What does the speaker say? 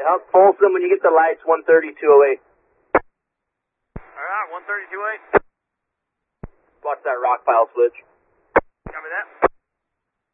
Folsom, when you get the lights, 13208. Alright, 132.8. Watch that rock pile switch.